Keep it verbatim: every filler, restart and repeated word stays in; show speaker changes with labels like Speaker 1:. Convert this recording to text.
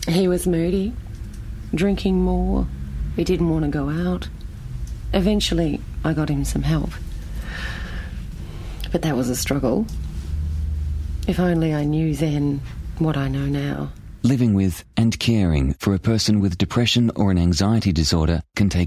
Speaker 1: He was moody, drinking more. He didn't want to go out. Eventually, I got him some help. But that was a struggle. If only I knew then what I know now.
Speaker 2: Living with and caring for a person with depression or an anxiety disorder can take